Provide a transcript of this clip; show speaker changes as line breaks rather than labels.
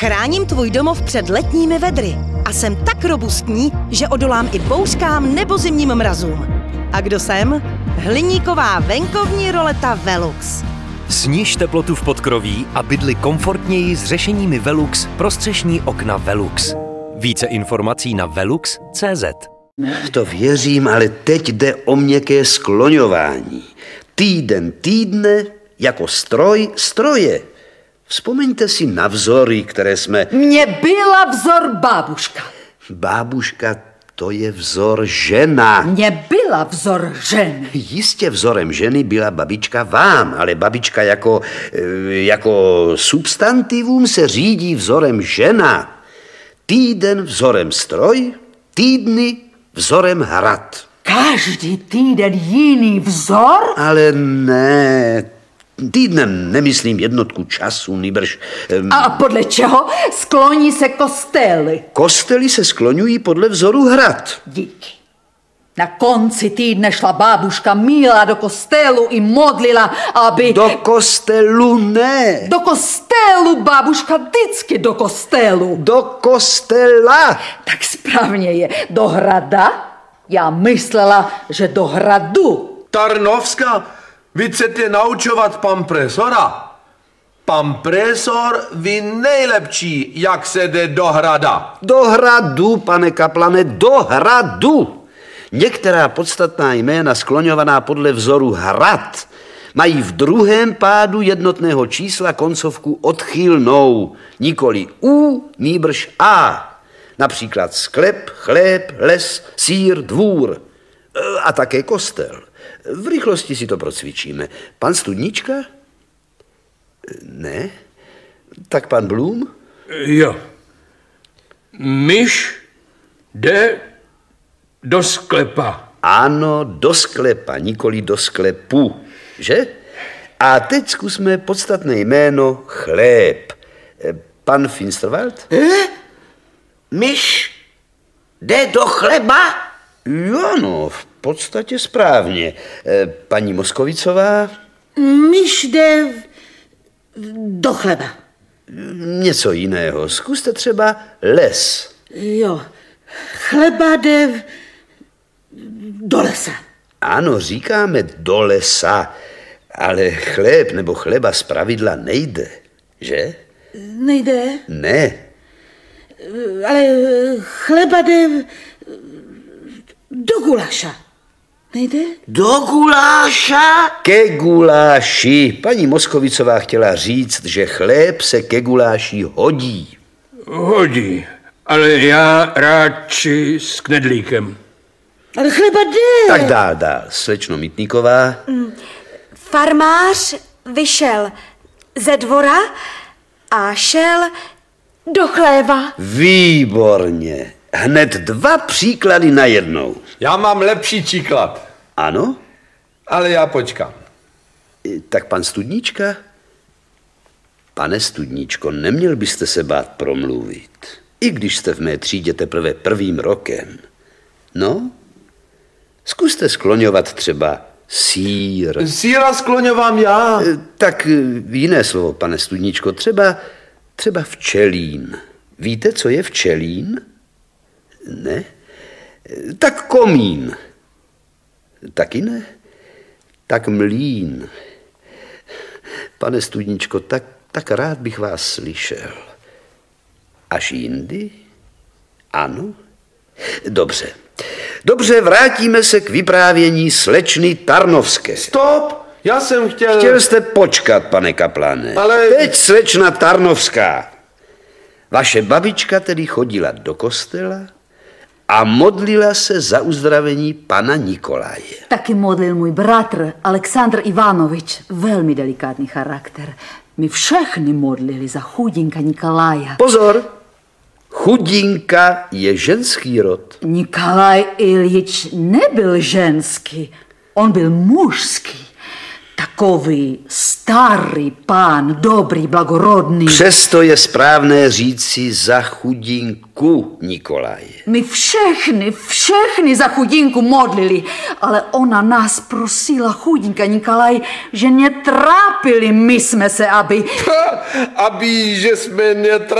Chráním tvůj domov před letními vedry a jsem tak robustní, že odolám i bouřkám nebo zimním mrazům. A kdo jsem? Hliníková venkovní roleta Velux.
Sniž teplotu v podkroví a bydli komfortněji s řešeními Velux pro střešní okna Velux. Více informací na velux.cz.
To věřím, ale teď jde o měkké skloňování. Týden týdne jako stroj stroje. Vzpomeňte si na vzory, které jsme...
Mně byla vzor bábuška.
Bábuška, to je vzor žena.
Mně byla vzor ženy.
Jistě vzorem ženy byla babička vám, ale babička jako substantivum se řídí vzorem žena. Týden vzorem stroj, týdny vzorem hrad.
Každý týden jiný vzor?
Ale ne, týdnem nemyslím jednotku času, nýbrž...
A podle čeho skloní se kostely?
Kostely se skloňují podle vzoru hrad.
Díky. Na konci týdne šla bábuška Míla do kostelu i modlila, aby...
Do kostelu ne.
Do kostelu, bábuška vždycky do kostelu.
Do kostela.
Tak správně je. Do hrada? Já myslela, že do hradu.
Tarnovská, vy chcete naučovat pan presora? Pan presor ví nejlepší, jak se jde do hrada.
Do hradu, pane kaplane, do hradu. Některá podstatná jména skloňovaná podle vzoru hrad mají v druhém pádu jednotného čísla koncovku odchylnou, nikoli U, nýbrž A. Například sklep, chléb, les, sýr, dvůr a také kostel. V rychlosti si to procvičíme. Pan Studnička? Ne? Tak pan Blum?
Jo. Myš jde do sklepa.
Ano, do sklepa, nikoli do sklepu, že? A teď zkusme podstatné jméno chléb. Pan Finsterwald?
Myš jde do chleba?
Jo, no, v podstatě správně. Paní Moskovicová?
Myš jde do chleba.
Něco jiného. Zkuste třeba les.
Jo, chleba jde do lesa.
Ano, říkáme do lesa, ale chléb nebo chleba zpravidla nejde, že?
Nejde?
Ne.
Ale chleba jde do gulaša. Nejde? Do guláša?
Ke guláši. Paní Moskovicová chtěla říct, že chléb se ke guláši hodí.
Hodí, ale já radši s knedlíkem.
Ale chleba jde.
Tak dál. Slečno Mytníková.
Farmář vyšel ze dvora a šel do chléva.
Výborně. Hned 2 příklady najednou.
Já mám lepší příklad,
Ano?
ale já počkám.
Tak pan Studnička? Pane Studničko, neměl byste se bát promluvit. I když jste v mé třídě teprve 1. rokem. No? Zkuste skloňovat třeba sýr.
Sýra skloňovám já.
Tak jiné slovo, pane Studničko, třeba včelín. Víte, co je včelín? Ne? Tak komín. Taky ne? Tak mlýn. Pane Studničko, tak rád bych vás slyšel. Až jindy? Ano? Dobře, vrátíme se k vyprávění slečny Tarnovské.
Stop, já jsem chtěl...
Chtěl jste počkat, pane kaplane.
Ale...
Teď slečna Tarnovská. Vaše babička tedy chodila do kostela a modlila se za uzdravení pana Nikolaje.
Taky modlil můj bratr Aleksandr Ivanovič, velmi delikátní charakter. My všechny modlili za chudinka Nikolaja.
Pozor, chudinka je ženský rod.
Nikolaj Iljič nebyl ženský, on byl mužský. Takový starý pán, dobrý, blagorodný.
Přesto je správné říci za chudinku Nikolaje.
My všechny za chudinku modlili, ale ona nás prosila, chudinka Nikolaj, že netrápili my jsme se, aby...
Aby, že jsme